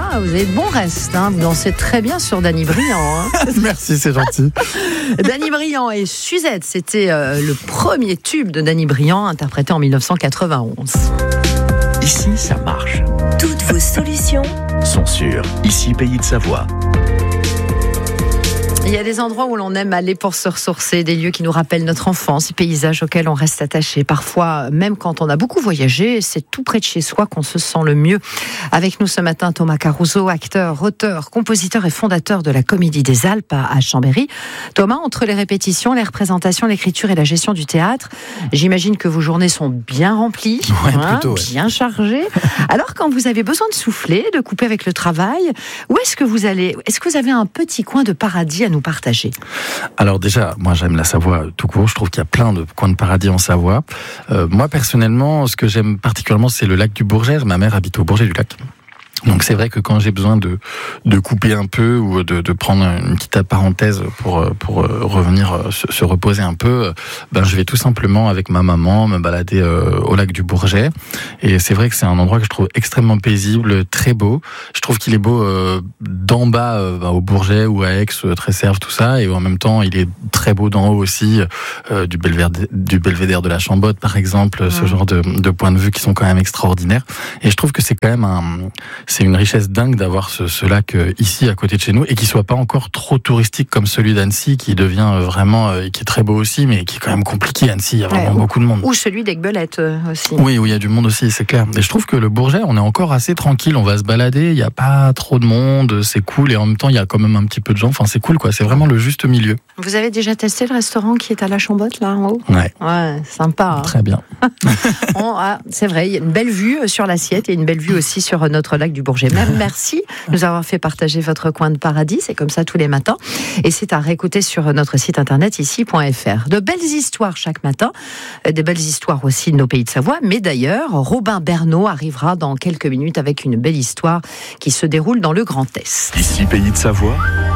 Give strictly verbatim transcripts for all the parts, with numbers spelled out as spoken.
vous avez de bons restes. Hein. Vous dansez très bien sur Danny Briand. Hein. Merci, c'est gentil. Danny Briand et Suzette, c'était euh, le premier tube de Danny Briand, interprété en dix-neuf cent quatre-vingt-onze. Ici, ça marche. Toutes vos solutions Sont sur Ici, Pays de Savoie. Il y a des endroits où l'on aime aller pour se ressourcer, des lieux qui nous rappellent notre enfance, des paysages auxquels on reste attaché. Parfois, même quand on a beaucoup voyagé, c'est tout près de chez soi qu'on se sent le mieux. Avec nous ce matin, Thomas Caruso, acteur, auteur, compositeur et fondateur de la Comédie des Alpes à Chambéry. Thomas, entre les répétitions, les représentations, l'écriture et la gestion du théâtre, j'imagine que vos journées sont bien remplies, ouais, hein, plutôt, ouais. bien chargées. Alors, quand vous avez besoin de souffler, de couper avec le travail, où est-ce que vous allez ? Est-ce que vous avez un petit coin de paradis à nous partager? Alors déjà, moi j'aime la Savoie tout court, je trouve qu'il y a plein de coins de paradis en Savoie. Euh, moi personnellement, ce que j'aime particulièrement, c'est le lac du Bourget. Ma mère habite au Bourget du Lac. Donc c'est vrai que quand j'ai besoin de de couper un peu ou de de prendre une petite parenthèse pour pour revenir se, se reposer un peu, ben je vais tout simplement avec ma maman me balader au lac du Bourget. Et c'est vrai que c'est un endroit que je trouve extrêmement paisible, très beau. Je trouve qu'il est beau euh, d'en bas euh, au Bourget ou à Aix, Tresserve, tout ça, et en même temps il est très beau d'en haut aussi, euh, du belvédère du belvédère de la Chambotte par exemple, mmh. ce genre de de points de vue qui sont quand même extraordinaires. Et je trouve que c'est quand même un c'est une richesse dingue d'avoir ce, ce lac euh, ici à côté de chez nous et qui soit pas encore trop touristique comme celui d'Annecy qui devient euh, vraiment euh, qui est très beau aussi mais qui est quand même compliqué. Annecy, il y a vraiment ouais, beaucoup de monde. Ou celui d'Aiguebelette euh, aussi. Oui, où il y a du monde aussi, c'est clair. Et je trouve que le Bourget, on est encore assez tranquille, on va se balader, il y a pas trop de monde, c'est cool et en même temps il y a quand même un petit peu de gens. Enfin c'est cool quoi, c'est vraiment le juste milieu. Vous avez déjà testé le restaurant qui est à la Chambotte là en haut? Ouais. Ouais, sympa. Hein. Très bien. on, ah, c'est vrai, il y a une belle vue sur l'assiette et une belle vue aussi sur notre lac du Bourget. Même merci de nous avoir fait partager votre coin de paradis. C'est comme ça tous les matins. Et c'est à réécouter sur notre site internet ici point f r. De belles histoires chaque matin. Des belles histoires aussi de nos pays de Savoie. Mais d'ailleurs, Robin Bernot arrivera dans quelques minutes avec une belle histoire qui se déroule dans le Grand Est. Ici, Pays de Savoie.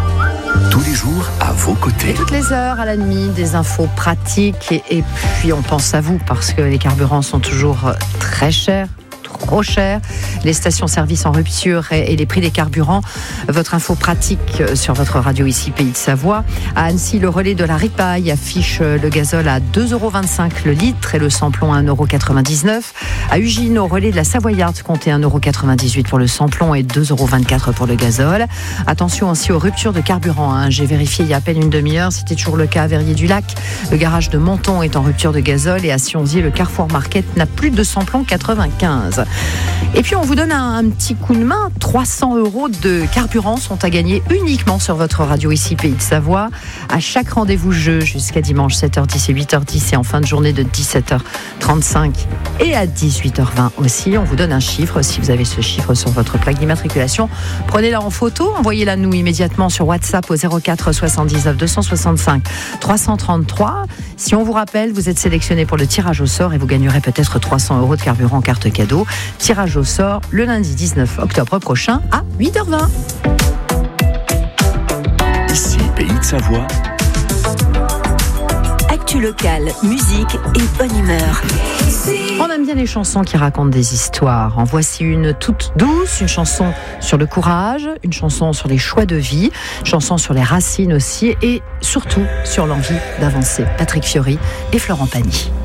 Tous les jours, à vos côtés. Et toutes les heures, à la nuit, des infos pratiques. Et, et puis, on pense à vous parce que les carburants sont toujours très chers. Trop cher, les stations-service en rupture et, et les prix des carburants. Votre info pratique sur votre radio ici, Pays de Savoie. À Annecy, le relais de la Ripaille affiche le gazole à deux euros vingt-cinq le litre et le samplon à un euro quatre-vingt-dix-neuf. À Ugine, au relais de la Savoyarde, comptez un euro quatre-vingt-dix-huit pour le samplon et deux euros vingt-quatre pour le gazole. Attention aussi aux ruptures de carburant. Hein. J'ai vérifié il y a à peine une demi-heure, c'était toujours le cas à Verrier-du-Lac. Le garage de Menton est en rupture de gazole et à Sionzier, le Carrefour Market n'a plus de samplon quatre-vingt-quinze. Et puis on vous donne un, un petit coup de main. trois cents euros de carburant sont à gagner uniquement sur votre radio ici, Pays de Savoie. À chaque rendez-vous jeu jusqu'à dimanche sept heures dix et huit heures dix et en fin de journée de dix-sept heures trente-cinq et à dix-huit heures vingt aussi. On vous donne un chiffre. Si vous avez ce chiffre sur votre plaque d'immatriculation, prenez-la en photo, envoyez-la nous immédiatement sur WhatsApp au zéro quatre soixante-dix-neuf deux cent soixante-cinq trois cent trente-trois. Si on vous rappelle, vous êtes sélectionné pour le tirage au sort et vous gagnerez peut-être trois cents euros de carburant carte cadeau. Tirage au sort le lundi dix-neuf octobre prochain à huit heures vingt. Ici, Pays de Savoie. Actu locale, musique et bonne humeur. On aime bien les chansons qui racontent des histoires. En voici une toute douce, une chanson sur le courage, une chanson sur les choix de vie, une chanson sur les racines aussi et surtout sur l'envie d'avancer. Patrick Fiori et Florent Pagny.